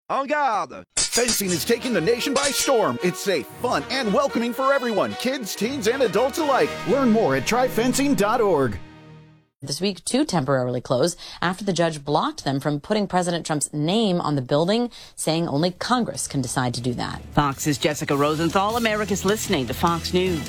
En garde! Fencing is taking the nation by storm. It's safe, fun, and welcoming for everyone, kids, teens, and adults alike. Learn more at tryfencing.org. This week to temporarily close after the judge blocked them from putting President Trump's name on the building, saying only Congress can decide to do that. Fox's Jessica Rosenthal. America's listening to Fox News.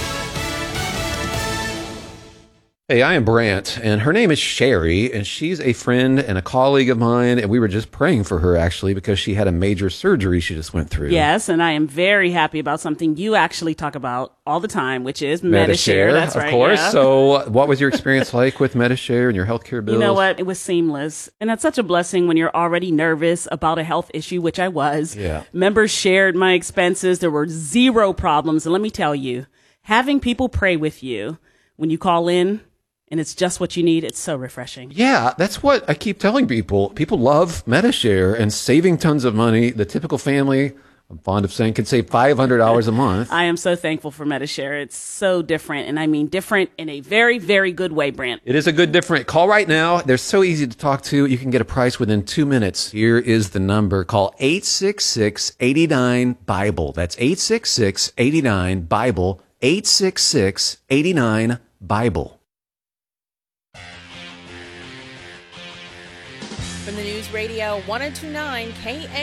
Hey, I am Brant, and her name is Sherry, and she's a friend and a colleague of mine, and we were just praying for her, actually, because she had a major surgery she just went through. Yes, and I am very happy about something you actually talk about all the time, which is Medi-Share. That's right. Of course. Yeah. So what was your experience like with Medi-Share and your healthcare bills? You know what? It was seamless. And that's such a blessing when you're already nervous about a health issue, which I was. Yeah. Members shared my expenses. There were zero problems. And let me tell you, having people pray with you when you call in, and it's just what you need, it's so refreshing. Yeah, that's what I keep telling people. People love Medi-Share and saving tons of money. The typical family, I'm fond of saying, can save $500 a month. I am so thankful for Medi-Share. It's so different, and I mean different in a very, very good way, Brent. It is a good different. Call right now. They're so easy to talk to. You can get a price within 2 minutes. Here is the number. Call 866-89-BIBLE. That's 866-89-BIBLE. 866-89-BIBLE. From the News Radio 1029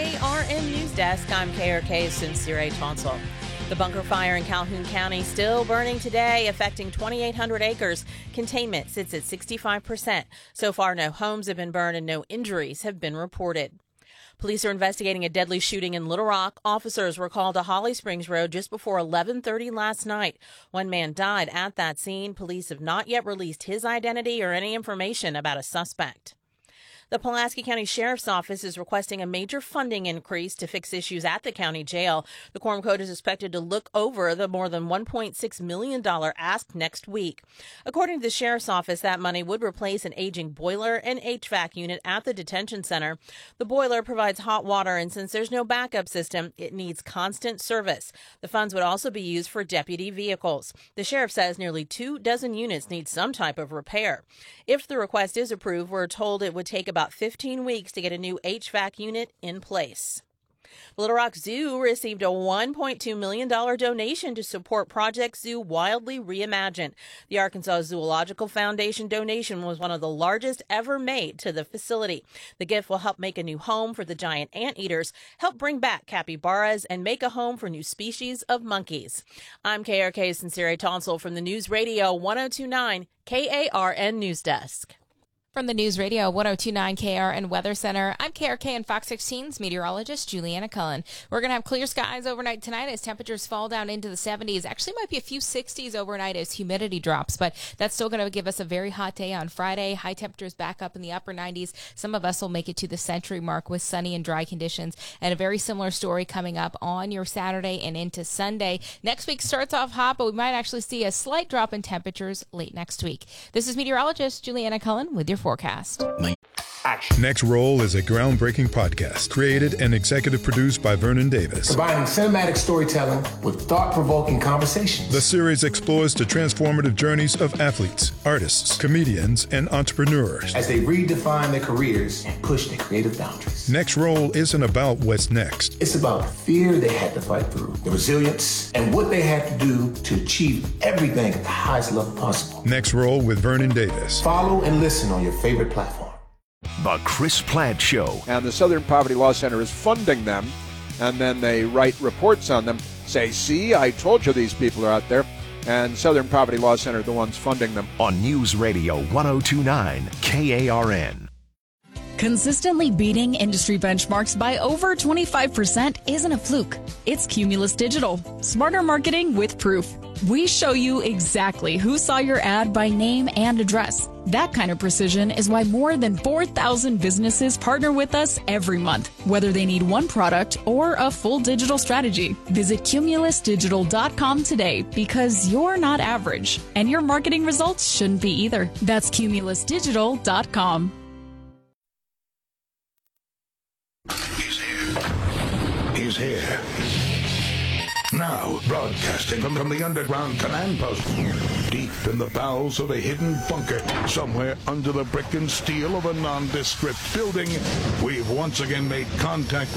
KARN News Desk, I'm KRK's Sincere Tonsel. The bunker fire in Calhoun County still burning today, affecting 2,800 acres. Containment sits at 65%. So far, no homes have been burned and no injuries have been reported. Police are investigating a deadly shooting in Little Rock. Officers were called to Holly Springs Road just before 11:30 last night. One man died at that scene. Police have not yet released his identity or any information about a suspect. The Pulaski County Sheriff's Office is requesting a major funding increase to fix issues at the county jail. The Quorum Code is expected to look over the more than $1.6 million ask next week. According to the Sheriff's Office, that money would replace an aging boiler and HVAC unit at the detention center. The boiler provides hot water, and since there's no backup system, it needs constant service. The funds would also be used for deputy vehicles. The sheriff says nearly 24 units need some type of repair. If the request is approved, we're told it would take about 15 weeks to get a new HVAC unit in place. Little Rock Zoo received a $1.2 million donation to support Project Zoo Wildly Reimagined. The Arkansas Zoological Foundation donation was one of the largest ever made to the facility. The gift will help make a new home for the giant anteaters, help bring back capybaras, and make a home for new species of monkeys. I'm KRK's Sincere Tonsel from the News Radio 1029 KARN News Desk. From the News Radio 1029 KRN Weather Center, I'm KRK and Fox 16's meteorologist Juliana Cullen. We're going to have clear skies overnight tonight as temperatures fall down into the 70s. Actually might be a few 60s overnight as humidity drops, but that's still going to give us a very hot day on Friday. High temperatures back up in the upper 90s. Some of us will make it to the century mark with sunny and dry conditions, and a very similar story coming up on your Saturday and into Sunday. Next week starts off hot, but we might actually see a slight drop in temperatures late next week. This is meteorologist Juliana Cullen with your forecast. Next Roll is a groundbreaking podcast created and executive produced by Vernon Davis. Combining cinematic storytelling with thought-provoking conversations. The series explores the transformative journeys of athletes, artists, comedians, and entrepreneurs as they redefine their careers and push their creative boundaries. Next Roll isn't about what's next. It's about the fear they had to fight through, the resilience, and what they had to do to achieve everything at the highest level possible. Next Roll with Vernon Davis. Follow and listen on your favorite platform. The Chris Plante Show. And the Southern Poverty Law Center is funding them, and then they write reports on them, say, see, I told you these people are out there, and Southern Poverty Law Center are the ones funding them. On News Radio 1029 KARN. Consistently beating industry benchmarks by over 25% isn't a fluke. It's Cumulus Digital. Smarter marketing with proof. We show you exactly who saw your ad by name and address. That kind of precision is why more than 4,000 businesses partner with us every month, whether they need one product or a full digital strategy. Visit cumulusdigital.com today because you're not average, and your marketing results shouldn't be either. That's cumulusdigital.com. He's here. Now, broadcasting from the underground command post, deep in the bowels of a hidden bunker, somewhere under the brick and steel of a nondescript building, we've once again made contact